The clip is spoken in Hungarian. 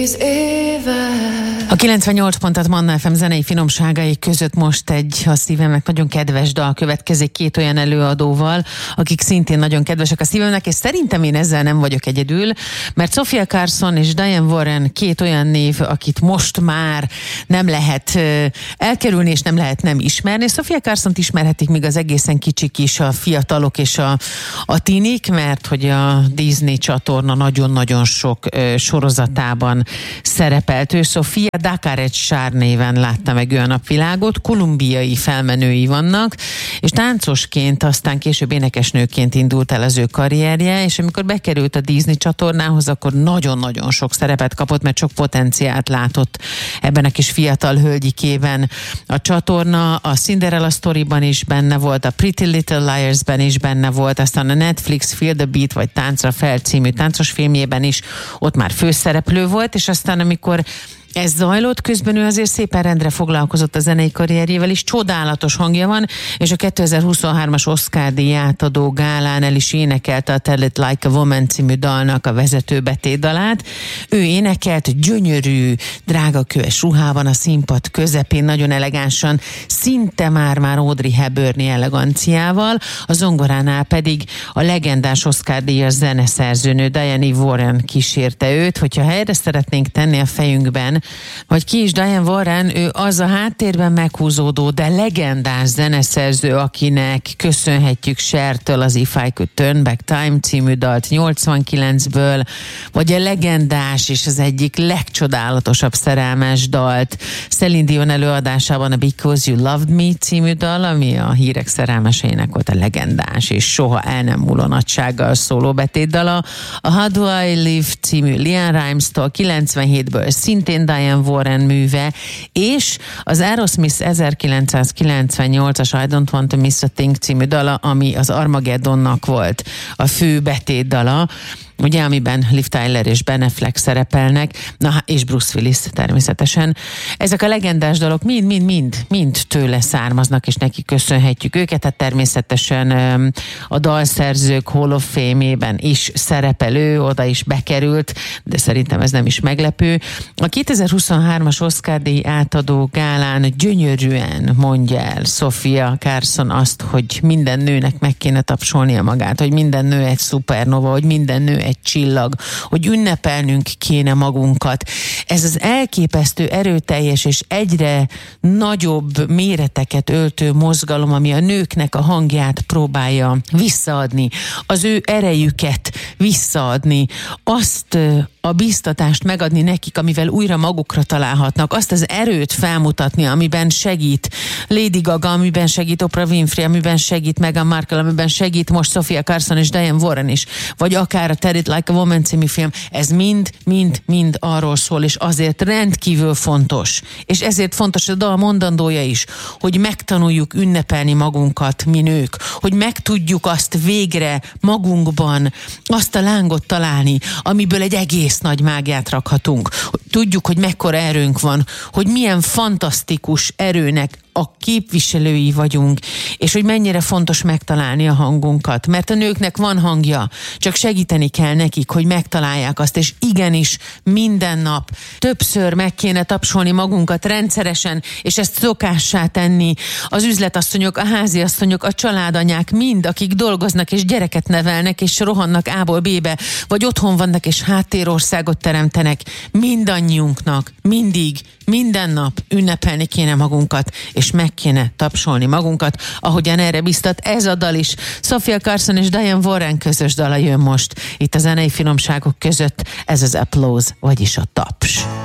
A 98 pontot Manna FM zenei finomságai között most egy a szívemnek nagyon kedves dal következik két olyan előadóval, akik szintén nagyon kedvesek a szívemnek, és szerintem én ezzel nem vagyok egyedül, mert Sofia Carson és Diane Warren két olyan név, akit most már nem lehet elkerülni, és nem lehet nem ismerni. Sofia Carsont ismerhetik még az egészen kicsik is, a fiatalok és a tinik, mert hogy a Disney csatorna nagyon-nagyon sok sorozatában szerepelt. Ő Sofia Dakaret-Sár néven látta meg ő a napvilágot, kolumbiai felmenői vannak, és táncosként, aztán később énekesnőként indult el az ő karrierje, és amikor bekerült a Disney csatornához, akkor nagyon-nagyon sok szerepet kapott, mert sok potenciált látott ebben a kis fiatal hölgyikében. A csatorna a Cinderella Storyban is benne volt, a Pretty Little Liarsben is benne volt, aztán a Netflix Feel the Beat, vagy Táncra fel című táncos filmjében is ott már főszereplő volt, és aztán amikor ez zajlott, közben ő azért szépen rendre foglalkozott a zenei karrierjével is, csodálatos hangja van, és a 2023-as Oscar-díj átadó gálán el is énekelte a Tell It Like a Woman című dalnak a vezető betétdalát. Ő énekelt gyönyörű, drágaköves ruhában a színpad közepén, nagyon elegánsan, szinte már Audrey Hepburn-i eleganciával, a zongoránál pedig a legendás Oscar-díjas zeneszerzőnő Diane Warren kísérte őt. Hogyha helyre szeretnénk tenni a fejünkben, vagy ki is Diane Warren, ő az a háttérben meghúzódó, de legendás zeneszerző, akinek köszönhetjük Cher-től az If I Could Turn Back Time című dalt 89-ből, vagy a legendás és az egyik legcsodálatosabb szerelmes dalt Celine Dion előadásában a Because You Loved Me című dal, ami a hírek szerelmeseinek volt a legendás és soha el nem múló nagysággal szóló betétdala. A How Do I Live című Leanne Rimes-tól 97-ből szintén Diane Warren műve, és az Aerosmith 1998-as I Don't Want to Miss a Thing című dala, ami az Armageddonnak volt a fő betétdala, ugye, amiben Liv Tyler és Ben Affleck szerepelnek, és Bruce Willis természetesen. Ezek a legendás dalok mind tőle származnak, és neki köszönhetjük őket, tehát természetesen a dalszerzők Hall of Fame-ében is szerepelő, oda is bekerült, de szerintem ez nem is meglepő. A 2023-as Oscar-díj átadó gálán gyönyörűen mondja el Sofia Carson azt, hogy minden nőnek meg kéne tapsolnia magát, hogy minden nő egy szupernova, hogy minden nő egy csillag, hogy ünnepelnünk kéne magunkat. Ez az elképesztő erőteljes és egyre nagyobb méreteket öltő mozgalom, ami a nőknek a hangját próbálja visszaadni, az ő erejüket visszaadni, azt a biztatást megadni nekik, amivel újra magukra találhatnak, azt az erőt felmutatni, amiben segít Lady Gaga, amiben segít Oprah Winfrey, amiben segít Meghan Markle, amiben segít most Sofia Carson és Diane Warren is, vagy akár a Tell It Like a Woman című film, ez mind arról szól, és azért rendkívül fontos. És ezért fontos a dal mondandója is, hogy megtanuljuk ünnepelni magunkat, mi nők, hogy megtudjuk azt végre magunkban, azt a lángot találni, amiből egy egész nagy mágiát rakhatunk. Tudjuk, hogy mekkora erőnk van, hogy milyen fantasztikus erőnek a képviselői vagyunk, és hogy mennyire fontos megtalálni a hangunkat, mert a nőknek van hangja, csak segíteni kell nekik, hogy megtalálják azt, és igenis minden nap többször meg kéne tapsolni magunkat rendszeresen, és ezt szokássá tenni az üzletasszonyok, a háziasszonyok, a családanyák, mind, akik dolgoznak és gyereket nevelnek, és rohannak A-ból B-be, vagy otthon vannak és háttérországot teremtenek, mindannyiunknak, mindig, minden nap ünnepelni kéne magunkat, és meg kéne tapsolni magunkat, ahogyan erre biztat ez a dal is. Sofia Carson és Diane Warren közös dala jön most itt a zenei finomságok között, ez az Applause, vagyis a taps.